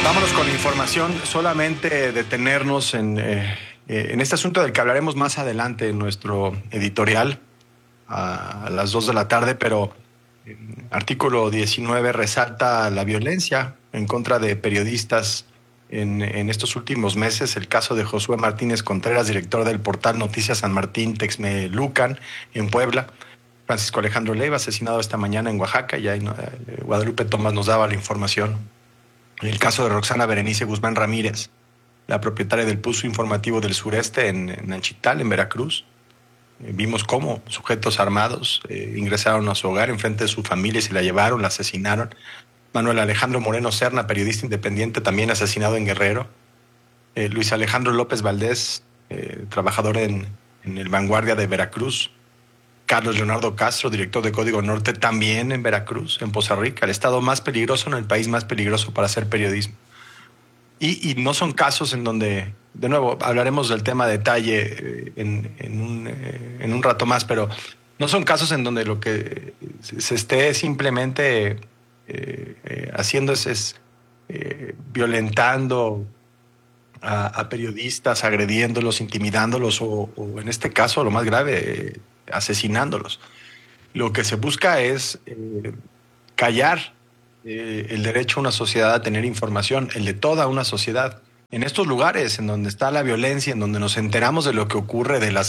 Vámonos con la información, solamente detenernos en este asunto del que hablaremos más adelante en nuestro editorial a las 2 de la tarde, pero artículo 19 resalta la violencia en contra de periodistas en estos últimos meses. El caso de Josué Martínez Contreras, director del portal Noticias San Martín Texmelucan en Puebla. Francisco Alejandro Leiva, asesinado esta mañana en Oaxaca. Ya Guadalupe Tomás nos daba la información. El caso de Roxana Berenice Guzmán Ramírez, la propietaria del Puso Informativo del Sureste en Anchital, en Veracruz. Vimos cómo sujetos armados ingresaron a su hogar enfrente de su familia y se la llevaron, la asesinaron. Manuel Alejandro Moreno Serna, periodista independiente, también asesinado en Guerrero. Luis Alejandro López Valdés, trabajador en el Vanguardia de Veracruz. Carlos Leonardo Castro, director de Código Norte, también en Veracruz, en Poza Rica, el estado más peligroso, en el país más peligroso para hacer periodismo. Y no son casos en donde, de nuevo, hablaremos del tema a detalle en un rato más, pero no son casos en donde lo que se esté simplemente haciendo es violentando a periodistas, agrediéndolos, intimidándolos o en este caso, lo más grave, asesinándolos. Lo que se busca es callar el derecho a una sociedad a tener información, el de toda una sociedad. En estos lugares en donde está la violencia, en donde nos enteramos de lo que ocurre, de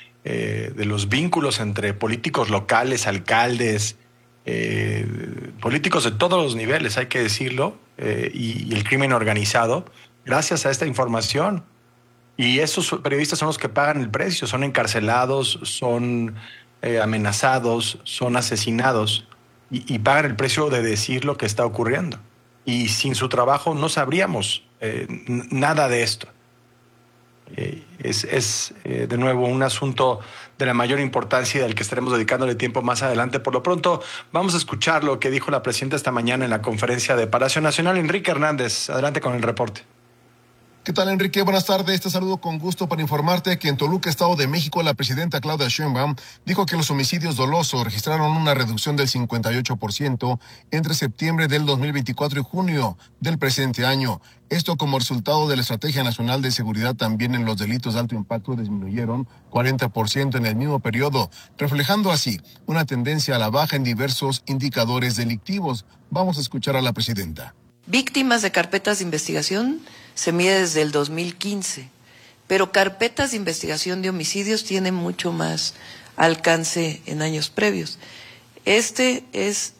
los vínculos entre políticos locales, alcaldes, políticos de todos los niveles, hay que decirlo, y el crimen organizado, gracias a esta información. Y esos periodistas son los que pagan el precio, son encarcelados, son amenazados, son asesinados y pagan el precio de decir lo que está ocurriendo. Y sin su trabajo no sabríamos nada de esto. Es de nuevo un asunto de la mayor importancia y del que estaremos dedicándole tiempo más adelante. Por lo pronto, vamos a escuchar lo que dijo la presidenta esta mañana en la conferencia de Palacio Nacional. Enrique Hernández, adelante con el reporte. ¿Qué tal, Enrique? Buenas tardes. Te saludo con gusto para informarte que en Toluca, Estado de México, la presidenta Claudia Sheinbaum dijo que los homicidios dolosos registraron una reducción del 58% entre septiembre del 2024 y junio del presente año. Esto como resultado de la Estrategia Nacional de Seguridad. También en los delitos de alto impacto disminuyeron 40% en el mismo periodo, reflejando así una tendencia a la baja en diversos indicadores delictivos. Vamos a escuchar a la presidenta. Víctimas de carpetas de investigación se mide desde el 2015, pero carpetas de investigación de homicidios tienen mucho más alcance en años previos. Este es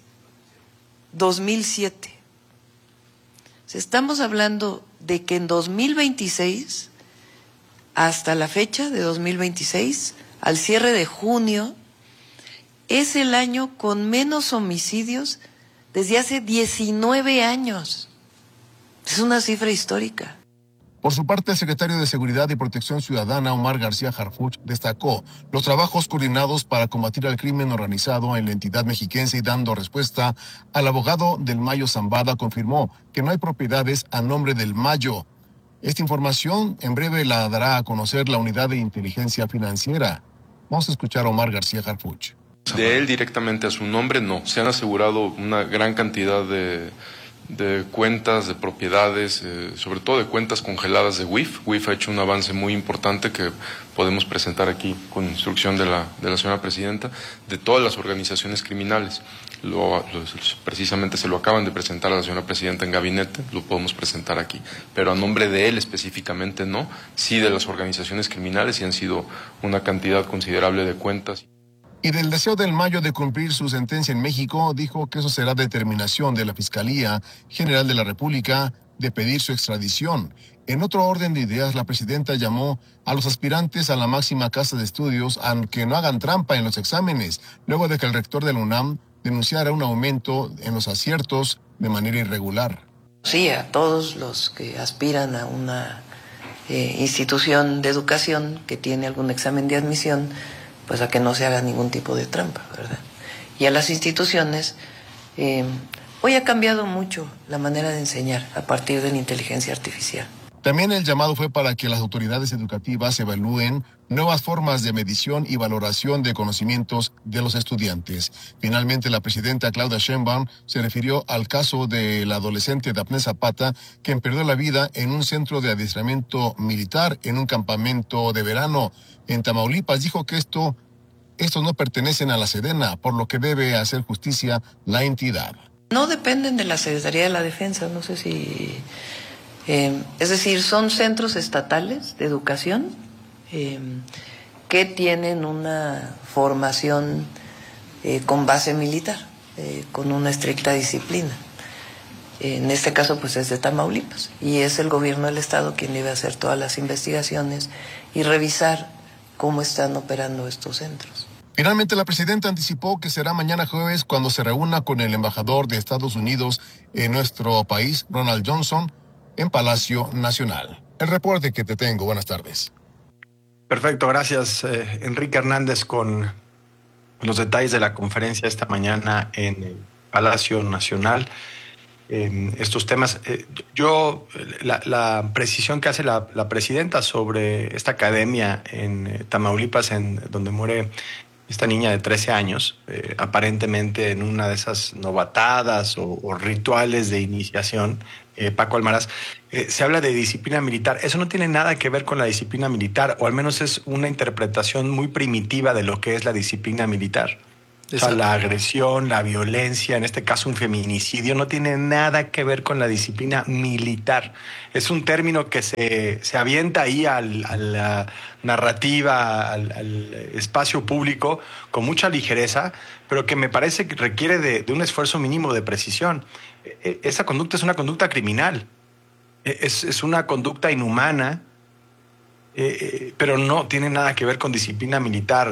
2007. Estamos hablando de que en 2026, hasta la fecha de 2026, al cierre de junio, es el año con menos homicidios desde hace 19 años. Es una cifra histórica. Por su parte, el secretario de Seguridad y Protección Ciudadana, Omar García Harfuch, destacó los trabajos coordinados para combatir el crimen organizado en la entidad mexiquense y dando respuesta al abogado del Mayo Zambada, confirmó que no hay propiedades a nombre del Mayo. Esta información en breve la dará a conocer la Unidad de Inteligencia Financiera. Vamos a escuchar a Omar García Harfuch. De él directamente a su nombre, no. Se han asegurado una gran cantidad de cuentas, de propiedades, sobre todo de cuentas congeladas de WIF. WIF ha hecho un avance muy importante que podemos presentar aquí con instrucción de la señora presidenta, de todas las organizaciones criminales. Precisamente se lo acaban de presentar a la señora presidenta en gabinete, lo podemos presentar aquí, pero a nombre de él específicamente no, sí de las organizaciones criminales, y han sido una cantidad considerable de cuentas. Y del deseo del Mayo de cumplir su sentencia en México, dijo que eso será determinación de la Fiscalía General de la República de pedir su extradición. En otro orden de ideas, la presidenta llamó a los aspirantes a la máxima casa de estudios a que no hagan trampa en los exámenes, luego de que el rector de la UNAM denunciara un aumento en los aciertos de manera irregular. Sí, a todos los que aspiran a una institución de educación que tiene algún examen de admisión, pues a que no se haga ningún tipo de trampa, ¿verdad? Y a las instituciones, hoy ha cambiado mucho la manera de enseñar a partir de la inteligencia artificial. También el llamado fue para que las autoridades educativas evalúen nuevas formas de medición y valoración de conocimientos de los estudiantes. Finalmente, la presidenta Claudia Sheinbaum se refirió al caso de la adolescente Dafne Zapata, quien perdió la vida en un centro de adiestramiento militar en un campamento de verano en Tamaulipas. Dijo que estos no pertenecen a la Sedena, por lo que debe hacer justicia la entidad. No dependen de la Secretaría de la Defensa, no sé si... es decir, son centros estatales de educación que tienen una formación con base militar, con una estricta disciplina. En este caso, pues es de Tamaulipas, y es el gobierno del estado quien debe hacer todas las investigaciones y revisar cómo están operando estos centros. Finalmente, la presidenta anticipó que será mañana jueves cuando se reúna con el embajador de Estados Unidos en nuestro país, Ronald Johnson, en Palacio Nacional. El reporte que te tengo. Buenas tardes. Perfecto, gracias Enrique Hernández con los detalles de la conferencia esta mañana en el Palacio Nacional. Estos temas, la precisión que hace la presidenta sobre esta academia en Tamaulipas, en donde muere esta niña de 13 años, aparentemente en una de esas novatadas o rituales de iniciación, Paco Almaraz, se habla de disciplina militar. Eso no tiene nada que ver con la disciplina militar, o al menos es una interpretación muy primitiva de lo que es la disciplina militar. O sea, la agresión, la violencia, en este caso un feminicidio, no tiene nada que ver con la disciplina militar. Es un término que se avienta ahí a la narrativa, al espacio público con mucha ligereza, pero que me parece que requiere de un esfuerzo mínimo de precisión. Esa conducta es una conducta criminal, es una conducta inhumana, pero no tiene nada que ver con disciplina militar,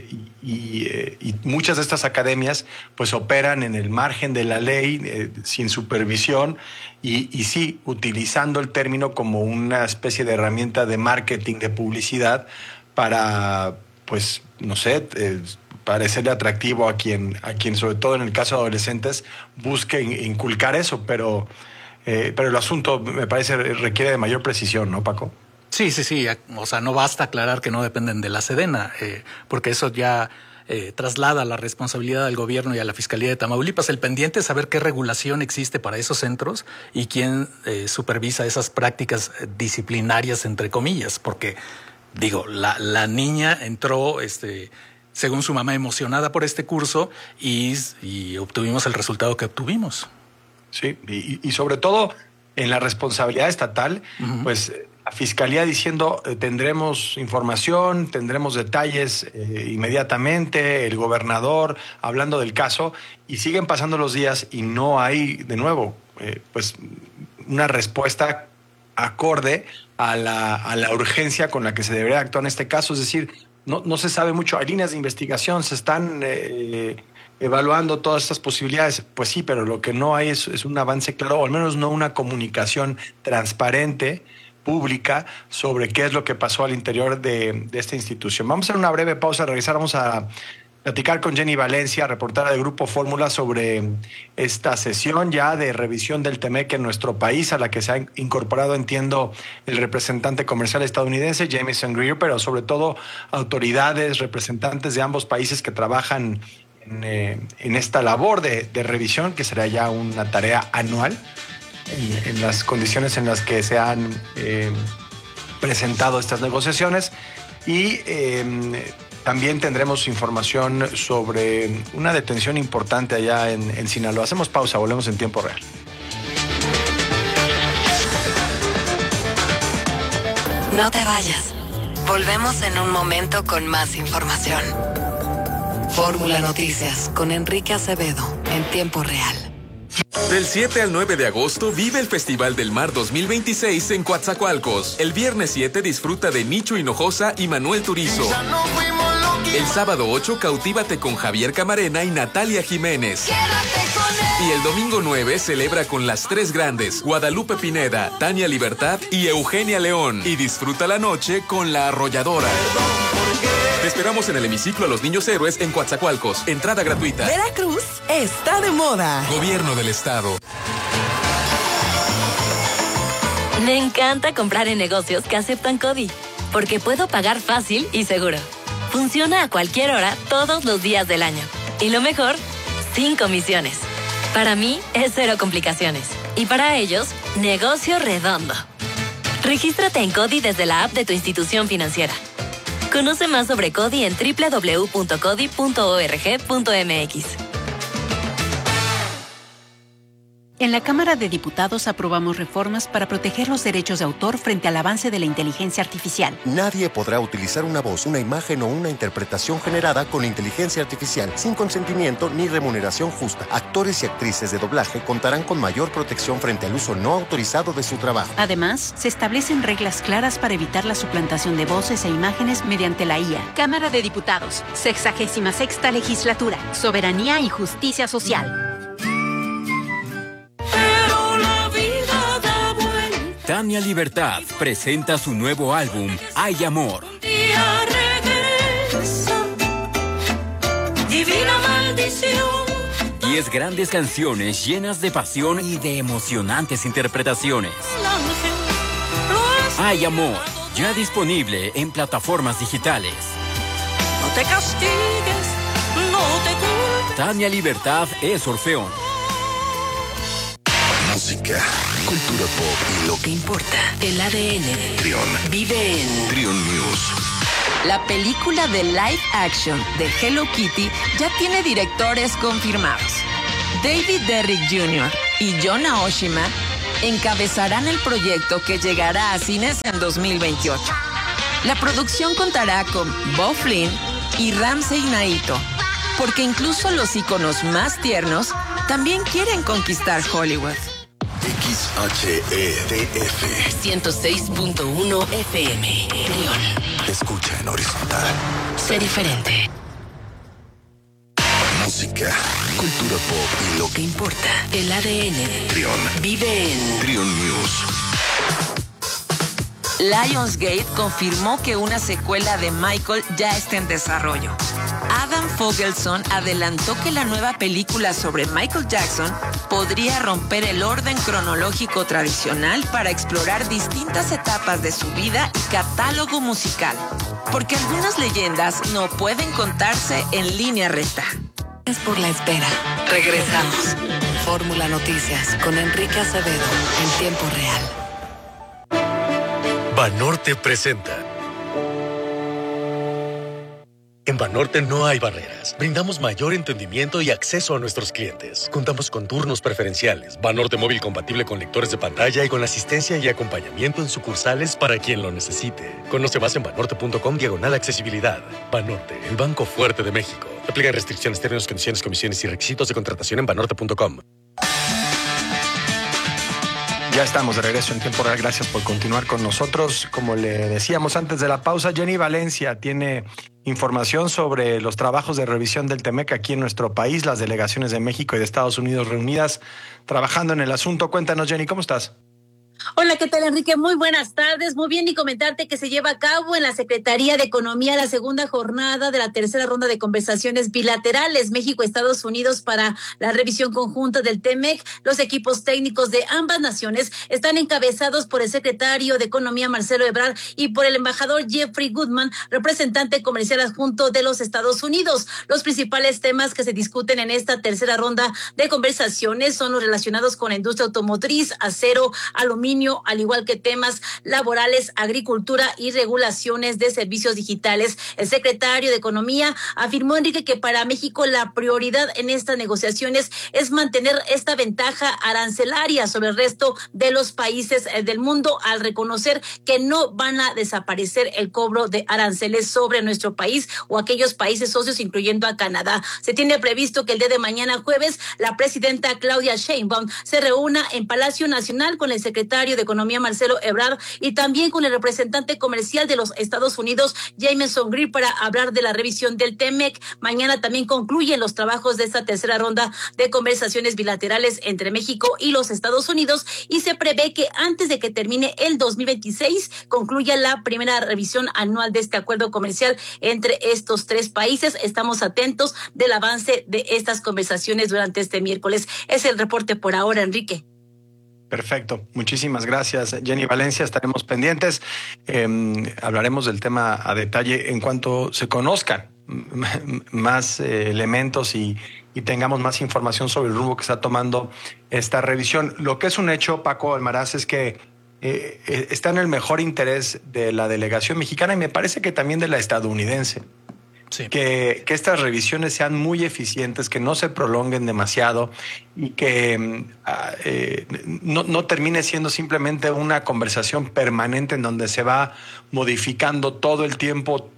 y muchas de estas academias pues operan en el margen de la ley, sin supervisión y sí utilizando el término como una especie de herramienta de marketing, de publicidad para, pues no sé, parecerle atractivo a quien sobre todo en el caso de adolescentes busque inculcar eso, pero el asunto me parece requiere de mayor precisión, ¿no, Paco? Sí. O sea, no basta aclarar que no dependen de la Sedena, porque eso ya traslada la responsabilidad al gobierno y a la Fiscalía de Tamaulipas. El pendiente es saber qué regulación existe para esos centros y quién supervisa esas prácticas disciplinarias, entre comillas, porque, digo, la niña entró, según su mamá, emocionada por este curso y obtuvimos el resultado que obtuvimos. Sí, y sobre todo en la responsabilidad estatal, pues... La Fiscalía diciendo tendremos información, tendremos detalles inmediatamente, el gobernador hablando del caso, y siguen pasando los días y no hay, de nuevo, pues una respuesta acorde a la urgencia con la que se debería actuar en este caso. Es decir, no se sabe mucho, hay líneas de investigación, se están evaluando todas estas posibilidades, pues sí, pero lo que no hay es un avance claro, o al menos no una comunicación transparente, pública, sobre qué es lo que pasó al interior de esta institución. Vamos a hacer una breve pausa, regresar, vamos a platicar con Jenny Valencia, reportera del Grupo Fórmula, sobre esta sesión ya de revisión del TEMEC en nuestro país, a la que se ha incorporado, entiendo, el representante comercial estadounidense, Jamieson Greer, pero sobre todo autoridades, representantes de ambos países que trabajan en esta labor de revisión, que será ya una tarea anual, en las condiciones en las que se han presentado estas negociaciones. Y también tendremos información sobre una detención importante allá en Sinaloa. Hacemos pausa, volvemos en tiempo real. No te vayas. Volvemos en un momento con más información. Fórmula Noticias con Enrique Acevedo en tiempo real. Del 7 al 9 de agosto vive el Festival del Mar 2026 en Coatzacoalcos. El viernes 7 disfruta de Nicho Hinojosa y Manuel Turizo. El sábado 8 cautívate con Javier Camarena y Natalia Jiménez. Y el domingo 9 celebra con las tres grandes, Guadalupe Pineda, Tania Libertad y Eugenia León. Y disfruta la noche con La Arrolladora. Te esperamos en el hemiciclo a los Niños Héroes en Coatzacoalcos. Entrada gratuita. Veracruz está de moda. Gobierno del Estado. Me encanta comprar en negocios que aceptan CODI, porque puedo pagar fácil y seguro. Funciona a cualquier hora, todos los días del año. Y lo mejor, sin comisiones. Para mí, es cero complicaciones. Y para ellos, negocio redondo. Regístrate en CODI desde la app de tu institución financiera. Conoce más sobre CODI en www.codi.org.mx. En la Cámara de Diputados aprobamos reformas para proteger los derechos de autor frente al avance de la inteligencia artificial. Nadie podrá utilizar una voz, una imagen o una interpretación generada con inteligencia artificial sin consentimiento ni remuneración justa. Actores y actrices de doblaje contarán con mayor protección frente al uso no autorizado de su trabajo. Además, se establecen reglas claras para evitar la suplantación de voces e imágenes mediante la IA. Cámara de Diputados, 66ª Legislatura, Soberanía y Justicia Social. Tania Libertad presenta su nuevo álbum, Hay Amor. Divina maldición. 10 grandes canciones llenas de pasión y de emocionantes interpretaciones. Hay Amor, ya disponible en plataformas digitales. No te castigues, no te culpes. Tania Libertad es Orfeón. Música, cultura pop y lo que importa. El ADN. Trión. Vive en Trión News. La película de live action de Hello Kitty ya tiene directores confirmados. David Derrick Jr. y John Aoshima encabezarán el proyecto que llegará a cines en 2028. La producción contará con Bo Flynn y Ramsey Naito, porque incluso los íconos más tiernos también quieren conquistar Hollywood. XHEDF 106.1 FM. Trión. Escucha en horizontal. Sé diferente. Música, cultura pop y lo que importa. El ADN. Trión. Vive en Trión News. Lionsgate confirmó que una secuela de Michael ya está en desarrollo. Adam Fogelson adelantó que la nueva película sobre Michael Jackson podría romper el orden cronológico tradicional para explorar distintas etapas de su vida y catálogo musical, porque algunas leyendas no pueden contarse en línea recta. Es por la espera. Regresamos. Fórmula Noticias con Enrique Acevedo en tiempo real. Banorte presenta. En Banorte no hay barreras. Brindamos mayor entendimiento y acceso a nuestros clientes. Contamos con turnos preferenciales, Banorte móvil compatible con lectores de pantalla y con asistencia y acompañamiento en sucursales para quien lo necesite. Conoce más en banorte.com/accesibilidad. Banorte, el banco fuerte de México. Aplican restricciones, términos, condiciones, comisiones y requisitos de contratación en banorte.com. Ya estamos de regreso en tiempo real. Gracias por continuar con nosotros. Como le decíamos antes de la pausa, Jenny Valencia tiene información sobre los trabajos de revisión del TEMEC aquí en nuestro país, las delegaciones de México y de Estados Unidos reunidas trabajando en el asunto. Cuéntanos, Jenny, ¿cómo estás? Hola, ¿qué tal, Enrique? Muy buenas tardes. Muy bien, y comentarte que se lleva a cabo en la Secretaría de Economía la segunda jornada de la tercera ronda de conversaciones bilaterales México-Estados Unidos para la revisión conjunta del TEMEC. Los equipos técnicos de ambas naciones están encabezados por el secretario de Economía, Marcelo Ebrard, y por el embajador Jeffrey Goodman, representante comercial adjunto de los Estados Unidos. Los principales temas que se discuten en esta tercera ronda de conversaciones son los relacionados con la industria automotriz, acero, aluminio, al igual que temas laborales, agricultura y regulaciones de servicios digitales. El secretario de Economía afirmó, Enrique, que para México la prioridad en estas negociaciones es mantener esta ventaja arancelaria sobre el resto de los países del mundo, al reconocer que no van a desaparecer el cobro de aranceles sobre nuestro país o aquellos países socios, incluyendo a Canadá. Se tiene previsto que el día de mañana, jueves, la presidenta Claudia Sheinbaum se reúna en Palacio Nacional con el secretario de Economía, Marcelo Ebrard, y también con el representante comercial de los Estados Unidos, Jameson Greer, para hablar de la revisión del TEMEC. Mañana también concluyen los trabajos de esta tercera ronda de conversaciones bilaterales entre México y los Estados Unidos, y se prevé que antes de que termine el 2026 concluya la primera revisión anual de este acuerdo comercial entre estos tres países. Estamos atentos del avance de estas conversaciones durante este miércoles. Es el reporte por ahora, Enrique. Perfecto. Muchísimas gracias, Jenny Valencia. Estaremos pendientes. Hablaremos del tema a detalle en cuanto se conozcan más elementos y tengamos más información sobre el rumbo que está tomando esta revisión. Lo que es un hecho, Paco Almaraz, es que está en el mejor interés de la delegación mexicana y me parece que también de la estadounidense. Sí. Que estas revisiones sean muy eficientes, que no se prolonguen demasiado y que no termine siendo simplemente una conversación permanente en donde se va modificando todo el tiempo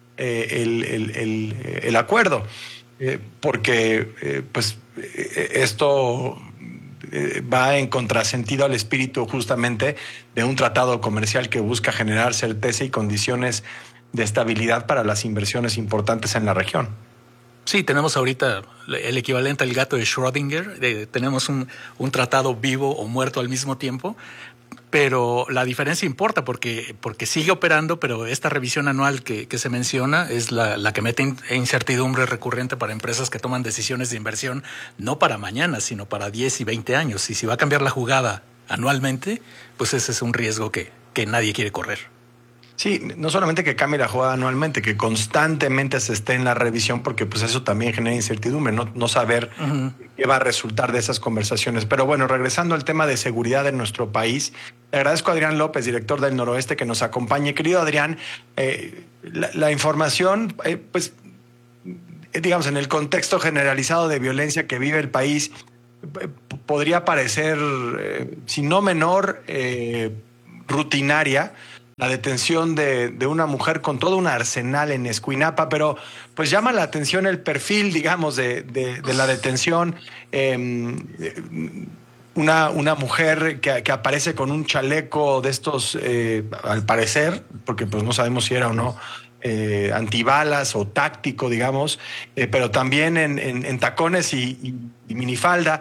el acuerdo, porque pues esto va en contrasentido al espíritu justamente de un tratado comercial que busca generar certeza y condiciones de estabilidad para las inversiones importantes en la región. Sí, tenemos ahorita el equivalente al gato de Schrödinger. Tenemos un tratado vivo o muerto al mismo tiempo, pero la diferencia importa porque sigue operando, pero esta revisión anual que se menciona es la que mete incertidumbre recurrente para empresas que toman decisiones de inversión no para mañana, sino para 10 y 20 años. Y si va a cambiar la jugada anualmente, pues ese es un riesgo que nadie quiere correr. Sí, no solamente que cambie la jugada anualmente, que constantemente se esté en la revisión, porque pues eso también genera incertidumbre, no saber qué va a resultar de esas conversaciones. Pero bueno, regresando al tema de seguridad en nuestro país, le agradezco a Adrián López, director del Noroeste, que nos acompañe. Querido Adrián, la información, pues digamos, en el contexto generalizado de violencia que vive el país, podría parecer, si no menor, rutinaria, la detención de una mujer con todo un arsenal en Escuinapa, pero pues llama la atención el perfil, digamos, de la detención. Una mujer que aparece con un chaleco de estos, al parecer, porque pues no sabemos si era o no, antibalas o táctico, digamos, pero también en tacones y minifalda,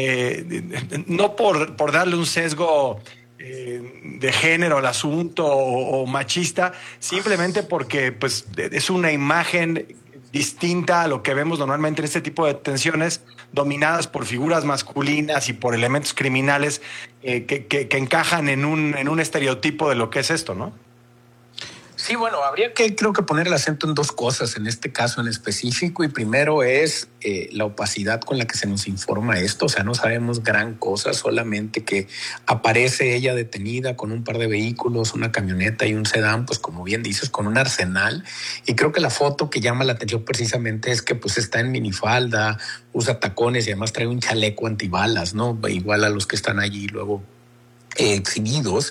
no por darle un sesgo de género al asunto o machista, simplemente porque pues es una imagen distinta a lo que vemos normalmente en este tipo de detenciones, dominadas por figuras masculinas y por elementos criminales que encajan en un estereotipo de lo que es esto, ¿no? Sí, bueno, habría que, creo que poner el acento en dos cosas en este caso en específico, y primero es la opacidad con la que se nos informa esto. O sea, no sabemos gran cosa, solamente que aparece ella detenida con un par de vehículos, una camioneta y un sedán, pues como bien dices, con un arsenal. Y creo que la foto que llama la atención precisamente es que pues está en minifalda, usa tacones y además trae un chaleco antibalas, ¿no? Igual a los que están allí luego exhibidos,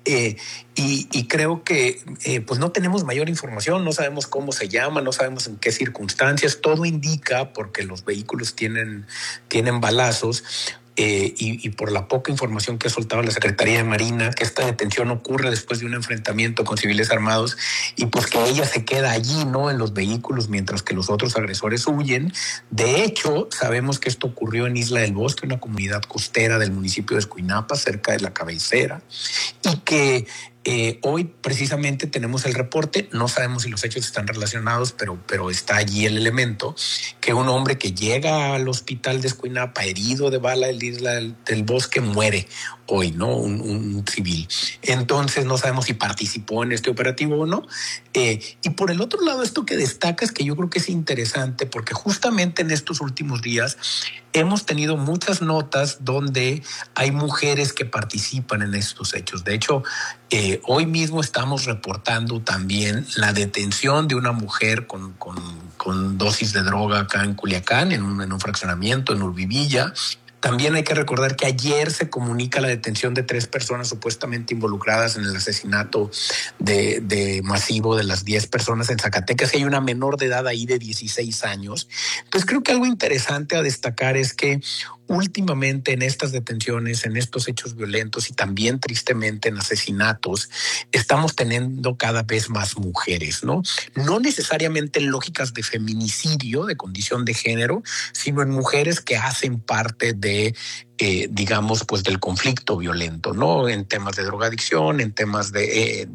y creo que pues no tenemos mayor información, no sabemos cómo se llama, no sabemos en qué circunstancias. Todo indica, porque los vehículos tienen balazos, y por la poca información que ha soltado la Secretaría de Marina, que esta detención ocurre después de un enfrentamiento con civiles armados y pues que ella se queda allí, ¿no?, en los vehículos mientras que los otros agresores huyen. De hecho, sabemos que esto ocurrió en Isla del Bosque, una comunidad costera del municipio de Escuinapa, cerca de la cabecera, y que hoy precisamente tenemos el reporte, no sabemos si los hechos están relacionados, pero está allí el elemento, que un hombre que llega al hospital de Escuinapa herido de bala en Isla del Bosque muere hoy, ¿no? Un civil. Entonces no sabemos si participó en este operativo o no. Y por el otro lado, esto que destacas, que yo creo que es interesante, porque justamente en estos últimos días hemos tenido muchas notas donde hay mujeres que participan en estos hechos. De hecho, hoy mismo estamos reportando también la detención de una mujer con dosis de droga acá en Culiacán, en un fraccionamiento en Urbivilla. También hay que recordar que ayer se comunica la detención de 3 personas supuestamente involucradas en el asesinato de masivo de las 10 personas en Zacatecas. Hay una menor de edad ahí de 16 años. Entonces creo que algo interesante a destacar es que últimamente en estas detenciones, en estos hechos violentos y también tristemente en asesinatos, estamos teniendo cada vez más mujeres, ¿no? No necesariamente en lógicas de feminicidio, de condición de género, sino en mujeres que hacen parte de digamos, pues del conflicto violento, ¿no? En temas de drogadicción, en temas de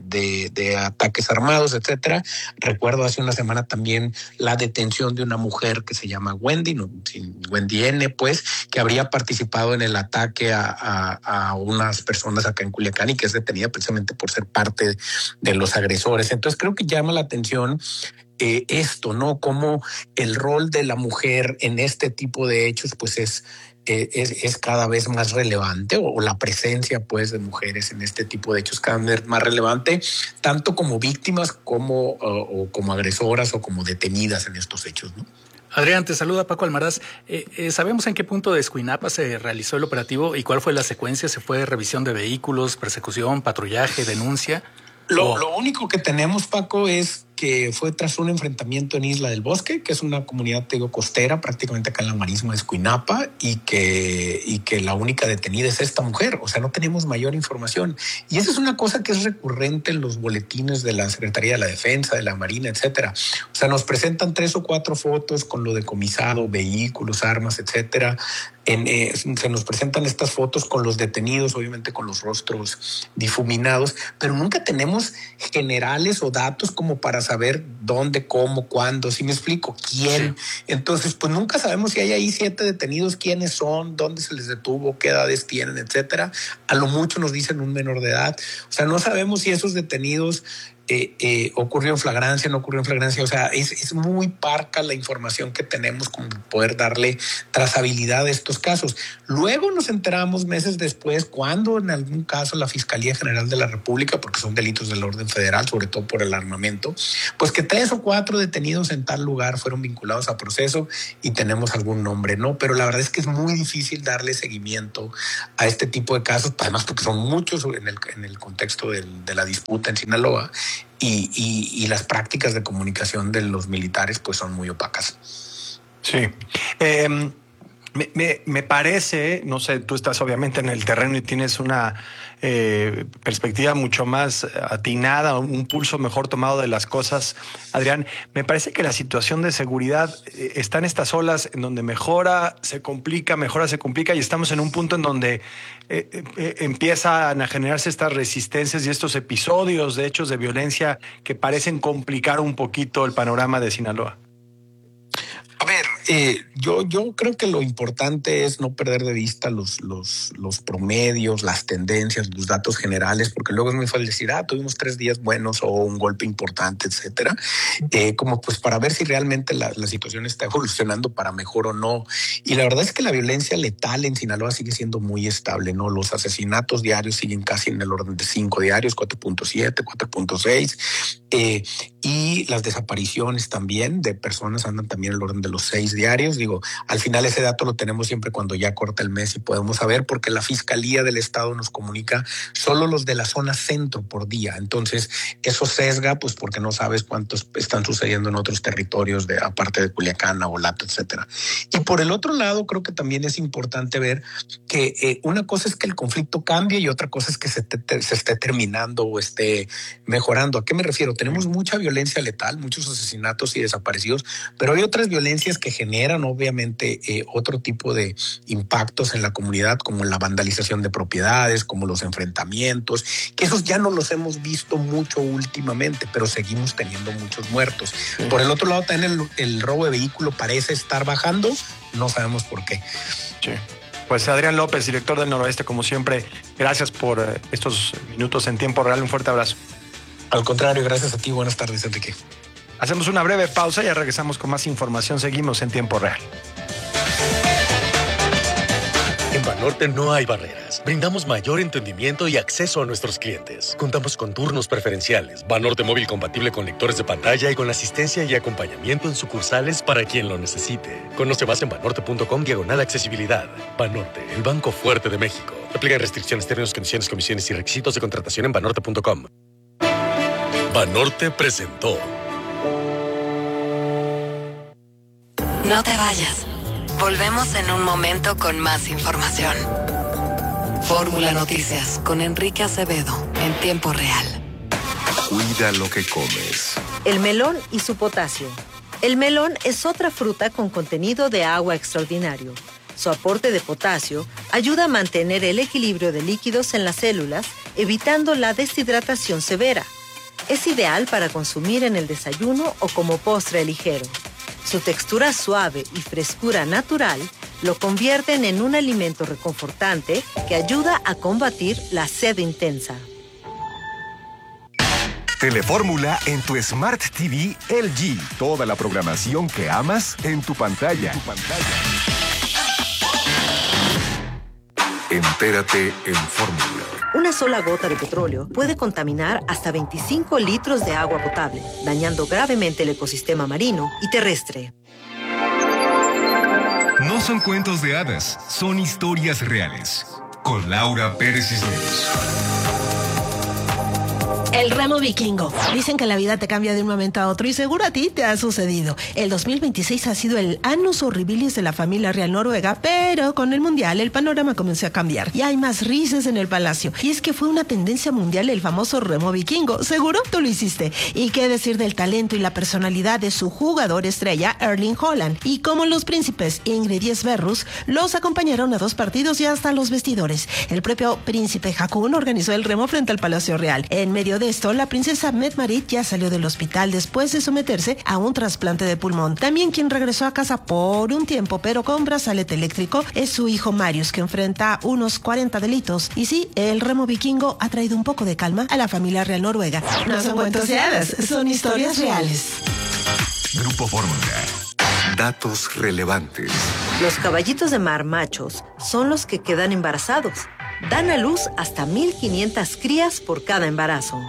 ataques armados, etcétera. Recuerdo hace una semana también la detención de una mujer que se llama Wendy, Wendy N., pues, que habría participado en el ataque a unas personas acá en Culiacán y que es detenida precisamente por ser parte de los agresores. Entonces creo que llama la atención esto, ¿no? Como el rol de la mujer en este tipo de hechos, pues es cada vez más relevante, o la presencia, pues, de mujeres en este tipo de hechos cada vez más relevante, tanto como víctimas como agresoras o como detenidas en estos hechos, ¿no? Adrián, te saluda Paco Almaraz. ¿Sabemos en qué punto de Escuinapa se realizó el operativo y cuál fue la secuencia? ¿Se fue revisión de vehículos, persecución, patrullaje, denuncia? Lo único que tenemos, Paco, es que fue tras un enfrentamiento en Isla del Bosque, que es una comunidad, te digo, costera, prácticamente acá en la marisma de Escuinapa, y que la única detenida es esta mujer. O sea, no tenemos mayor información. Y esa es una cosa que es recurrente en los boletines de la Secretaría de la Defensa, de la Marina, etcétera. O sea, nos presentan 3 o 4 fotos con lo decomisado, vehículos, armas, etcétera. Se nos presentan estas fotos con los detenidos, obviamente con los rostros difuminados, pero nunca tenemos generales o datos como para saber dónde, cómo, cuándo, ¿sí me explico? ¿Quién? Sí. Entonces, pues nunca sabemos si hay ahí 7 detenidos, quiénes son, dónde se les detuvo, qué edades tienen, etcétera. A lo mucho nos dicen un menor de edad. O sea, no sabemos si esos detenidos ocurrió en flagrancia, no ocurrió en flagrancia. O sea, es muy parca la información que tenemos como poder darle trazabilidad a estos casos. Luego nos enteramos meses después cuando en algún caso la Fiscalía General de la República, porque son delitos del orden federal, sobre todo por el armamento, pues que 3 o 4 detenidos en tal lugar fueron vinculados a proceso y tenemos algún nombre, ¿no? Pero la verdad es que es muy difícil darle seguimiento a este tipo de casos, además porque son muchos en el contexto de la disputa en Sinaloa. Y las prácticas de comunicación de los militares pues son muy opacas. Sí. Me parece, no sé, tú estás obviamente en el terreno y tienes una perspectiva mucho más atinada, un pulso mejor tomado de las cosas. Adrián, me parece que la situación de seguridad está en estas olas en donde mejora, se complica y estamos en un punto en donde empiezan a generarse estas resistencias y estos episodios de hechos de violencia que parecen complicar un poquito el panorama de Sinaloa. A ver, yo creo que lo importante es no perder de vista los promedios, las tendencias, los datos generales, porque luego es muy fácil decir, tuvimos 3 días buenos o un golpe importante, etcétera, como pues para ver si realmente la situación está evolucionando para mejor o no. Y la verdad es que la violencia letal en Sinaloa sigue siendo muy estable, ¿no? Los asesinatos diarios siguen casi en el orden de 5 diarios, 4.7, 4.6, y las desapariciones también de personas andan también en el orden de los 6 diarios. Digo, al final ese dato lo tenemos siempre cuando ya corta el mes y podemos saber, porque la Fiscalía del Estado nos comunica solo los de la zona centro por día. Entonces, eso sesga, pues porque no sabes cuántos están sucediendo en otros territorios, aparte de Culiacán, Nabolato, etcétera. Y por el otro lado, creo que también es importante ver que una cosa es que el conflicto cambie y otra cosa es que se esté terminando o esté mejorando. ¿A qué me refiero? Tenemos mucha violencia letal, muchos asesinatos y desaparecidos, pero hay otras violencias que generan obviamente otro tipo de impactos en la comunidad, como la vandalización de propiedades, como los enfrentamientos, que esos ya no los hemos visto mucho últimamente, pero seguimos teniendo muchos muertos. Sí. Por el otro lado, también el robo de vehículo parece estar bajando, no sabemos por qué. Sí. Pues Adrián López, director del Noroeste, como siempre, gracias por estos minutos en tiempo real. Un fuerte abrazo. Al contrario, gracias a ti. Buenas tardes, Enrique. Hacemos una breve pausa y ya regresamos con más información. Seguimos en tiempo real. En Banorte no hay barreras. Brindamos mayor entendimiento y acceso a nuestros clientes. Contamos con turnos preferenciales, Banorte móvil compatible con lectores de pantalla y con asistencia y acompañamiento en sucursales para quien lo necesite. Conoce más en banorte.com/accesibilidad. Banorte, el banco fuerte de México. Aplican restricciones, términos, condiciones, comisiones y requisitos de contratación en banorte.com. Banorte presentó. No te vayas. Volvemos en un momento con más información. Fórmula Noticias con Enrique Acevedo en tiempo real. Cuida lo que comes. El melón y su potasio. El melón es otra fruta con contenido de agua extraordinario. Su aporte de potasio ayuda a mantener el equilibrio de líquidos en las células, evitando la deshidratación severa. Es ideal para consumir en el desayuno o como postre ligero. Su textura suave y frescura natural lo convierten en un alimento reconfortante que ayuda a combatir la sed intensa. Telefórmula en tu Smart TV LG. Toda la programación que amas en tu pantalla. Entérate en Fórmula. Una sola gota de petróleo puede contaminar hasta 25 litros de agua potable, dañando gravemente el ecosistema marino y terrestre. No son cuentos de hadas, son historias reales. Con Laura Pérez Cisneros. El remo vikingo. Dicen que la vida te cambia de un momento a otro y seguro a ti te ha sucedido. El 2026 ha sido el annus horribilis de la familia real noruega, pero con el mundial el panorama comenzó a cambiar y hay más risas en el palacio. Y es que fue una tendencia mundial el famoso remo vikingo. Seguro tú lo hiciste. Y qué decir del talento y la personalidad de su jugador estrella, Erling Haaland. Y como los príncipes Ingrid y Sverrus los acompañaron a 2 partidos y hasta los vestidores. El propio príncipe Haakon organizó el remo frente al Palacio Real. En medio de esto, la princesa Mette-Marit ya salió del hospital después de someterse a un trasplante de pulmón. También quien regresó a casa por un tiempo, pero con brazalete eléctrico, es su hijo Marius, que enfrenta unos 40 delitos. Y sí, el remo vikingo ha traído un poco de calma a la familia real noruega. No son cuentos de hadas, son historias reales. Grupo Fórmula. Datos relevantes. Los caballitos de mar machos son los que quedan embarazados. Dan a luz hasta 1,500 crías por cada embarazo.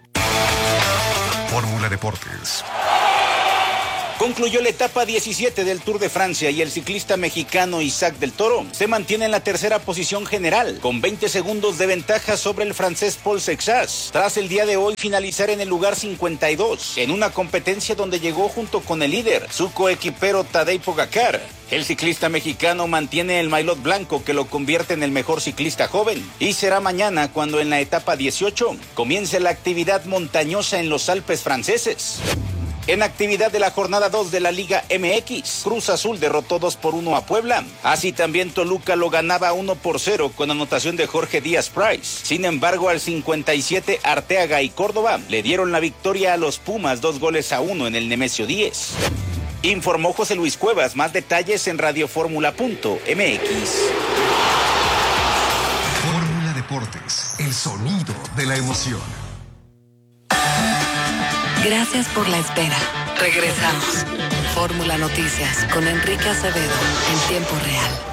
Fórmula Deportes. Concluyó la etapa 17 del Tour de Francia y el ciclista mexicano Isaac del Toro se mantiene en la tercera posición general, con 20 segundos de ventaja sobre el francés Paul Sexas, tras el día de hoy finalizar en el lugar 52, en una competencia donde llegó junto con el líder, su coequipero Tadej Pogačar. El ciclista mexicano mantiene el maillot blanco que lo convierte en el mejor ciclista joven, y será mañana cuando en la etapa 18 comience la actividad montañosa en los Alpes franceses. En actividad de la jornada 2 de la Liga MX, Cruz Azul derrotó 2-1 a Puebla. Así también Toluca lo ganaba 1-0 con anotación de Jorge Díaz Price. Sin embargo, al 57 Arteaga y Córdoba le dieron la victoria a los Pumas 2-1 en el Nemesio 10. Informó José Luis Cuevas. Más detalles en radioformula.mx. Fórmula Deportes, el sonido de la emoción. Gracias por la espera. Regresamos. Fórmula Noticias con Enrique Acevedo en tiempo real.